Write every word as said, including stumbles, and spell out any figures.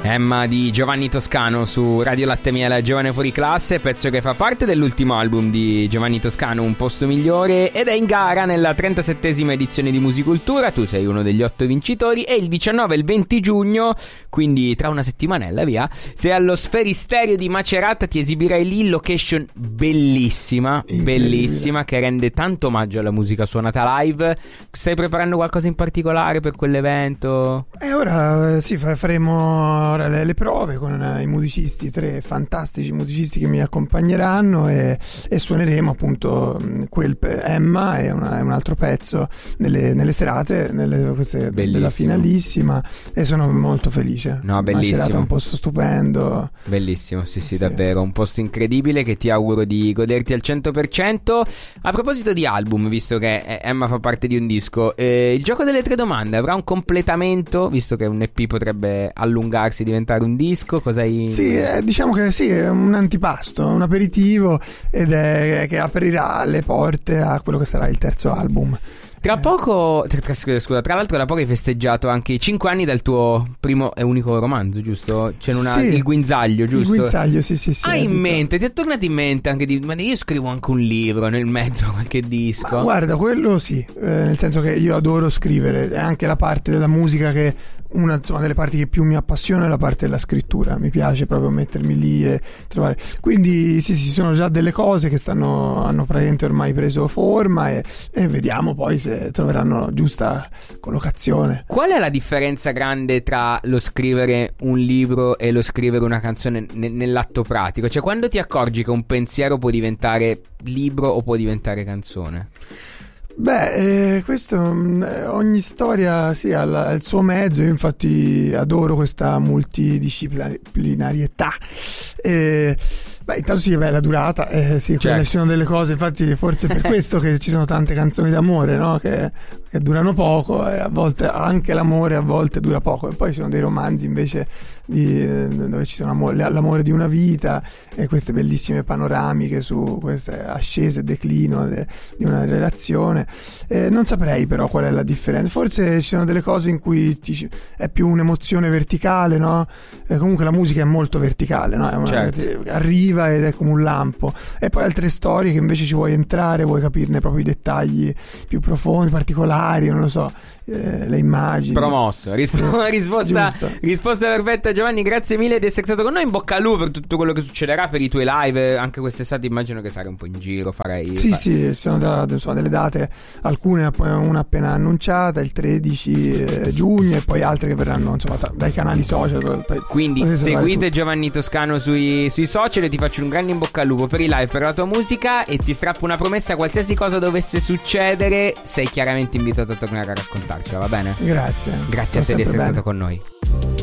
Emma di Giovanni Toscano su Radio Latte Miele, Giovane Fuori Classe, pezzo che fa parte dell'ultimo album di Giovanni Toscano, Un Posto Migliore, ed è in gara nella trentasettesima edizione di Musicultura. Tu sei uno degli otto vincitori e il diciannove e il venti giugno, quindi tra una settimanella via, sei allo Sferisterio di Macerata, ti esibirai lì, location bellissima, bellissima, che rende tanto omaggio alla musica suonata live. Stai preparando qualcosa in particolare per quell'evento? E ora eh, sì, faremo ora le, le prove con eh, i musicisti, tre fantastici musicisti che mi accompagneranno, e, e suoneremo appunto quel Emma e una, un altro pezzo nelle, nelle serate, nelle, queste, della finalissima, e sono molto felice. No, bellissimo. Una serata, un posto stupendo. Bellissimo, sì, sì, sì, davvero, un posto incredibile che ti auguro di goderti al cento per cento. A proposito di album, visto che Emma fa parte di un disco, eh, il gioco delle tre domande avrà un completamento, visto che un E P potrebbe allungarsi, diventare un disco? Cosa hai... Sì, eh, diciamo che sì, è un antipasto, un aperitivo, ed è che aprirà le porte a quello che sarà il terzo album. Tra poco, tra, scusa, tra l'altro da poco hai festeggiato anche i cinque anni dal tuo primo e unico romanzo, giusto? C'è una, sì, il Guinzaglio, giusto? Il Guinzaglio, sì, sì, sì. Hai in mente, ti è tornato in mente anche di, ma io scrivo anche un libro nel mezzo, qualche disco? Ma guarda, quello sì, eh, nel senso che io adoro scrivere, è anche la parte della musica che una, insomma, delle parti che più mi appassiona è la parte della scrittura. Mi piace proprio mettermi lì e trovare, quindi sì, sì, sono già delle cose che stanno, hanno praticamente ormai preso forma, e, e vediamo poi se troveranno giusta collocazione. Qual è la differenza grande tra lo scrivere un libro e lo scrivere una canzone n- nell'atto pratico? Cioè, quando ti accorgi che un pensiero può diventare libro o può diventare canzone? Beh, eh, questo, ogni storia sì, ha, ha il suo mezzo. Io infatti adoro questa multidisciplinarietà. Eh, beh, intanto sì, beh, la durata, eh, sì, certo. Quelle ci sono delle cose, infatti forse è per questo che ci sono tante canzoni d'amore, no? Che, che durano poco, e a volte anche l'amore a volte dura poco, e poi ci sono dei romanzi invece di, dove ci sono amore, l'amore di una vita, e queste bellissime panoramiche su queste ascese e declino de, di una relazione. Eh, non saprei però qual è la differenza. Forse ci sono delle cose in cui ti, è più un'emozione verticale, no? Eh, comunque la musica è molto verticale, no? È una, certo. Arriva ed è come un lampo. E poi altre storie che invece ci vuoi entrare, vuoi capirne proprio i dettagli più profondi, particolari, non lo so, eh, le immagini. Promosso. Risp- risposta, risposta perfetta, Giovanni, grazie mille di essere stato con noi. In bocca al lupo per tutto quello che succederà, per i tuoi live anche quest'estate. Immagino che sarai un po' in giro, farei sì far... sì, ci sono, da, insomma, delle date, alcune, una appena annunciata, il tredici giugno, e poi altre che verranno, insomma, dai canali social. Quindi seguite Giovanni Toscano sui, sui social, e ti faccio un grande in bocca al lupo per i live, per la tua musica, e ti strappo una promessa: qualsiasi cosa dovesse succedere sei chiaramente invitato a tornare a raccontarcela, va bene? Grazie. Grazie a te di essere bene. stato con noi.